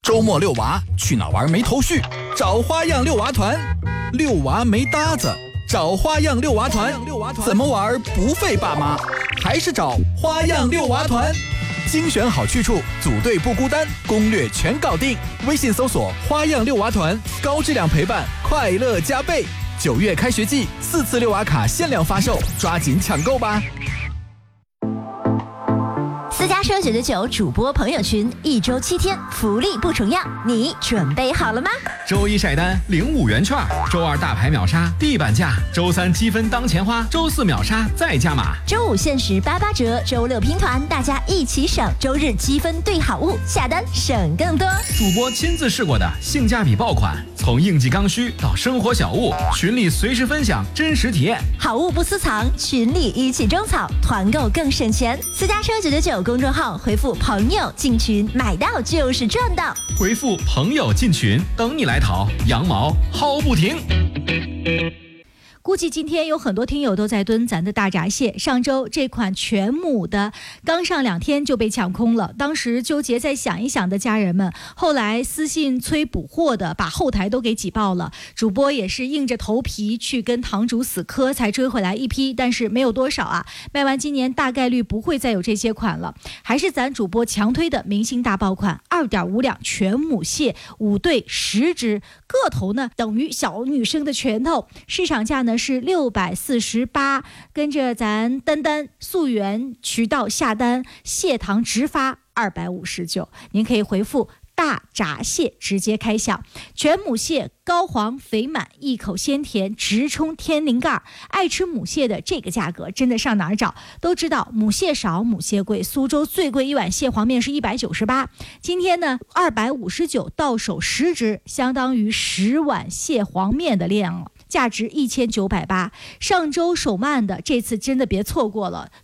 周末遛娃去哪玩没头绪？找花样遛娃团。遛娃没搭子，找花样遛娃团。怎么玩不费爸妈？还是找花样遛娃团。精选好去处，组队不孤单，攻略全搞定。微信搜索花样遛娃团，高质量陪伴，快乐加倍。9月开学季，4次遛娃卡限量发售，抓紧抢购吧！ 私家车999主播朋友群，1周7天，福利不重样，你准备好了吗？ 周一晒单领5元券，周二大牌秒杀地板价，周三积分当钱花，周四秒杀再加码， 周5限时88折，周6拼团，大家一起省，周日积分兑好物，下单省更多。 主播亲自试过的性价比爆款，从应季刚需到生活小物，群里随时分享真实体验， 好物不私藏，群里一起种草，团购更省钱。私家车999公众号回复朋友进群，买到就是赚到。 回复朋友进群，等你来淘，羊毛薅不停。 估计今天有很多听友都在蹲咱的大闸蟹。上周这款全母的刚上2天就被抢空了，当时纠结再想一想的家人们，后来私信催补货的，把后台都给挤爆了。主播也是硬着头皮去跟堂主死磕，才追回来一批，但是没有多少啊。卖完今年大概率不会再有这些款了，还是咱主播强推的明星大爆款，2.5两全母蟹5对10只，个头呢等于小女生的拳头，市场价呢是648，跟着咱丹丹溯源渠道下单，蟹糖直发259，您可以回复大闸蟹直接开箱。全母蟹高黄肥满，一口鲜甜，直冲天灵盖。爱吃母蟹的这个价格真的上哪儿找？都知道母蟹少母蟹贵，苏州最贵一碗蟹黄面是198，今天呢259到手10只，相当于10碗蟹黄面的量了，价值1980。上周首卖的，这次真的别错过了。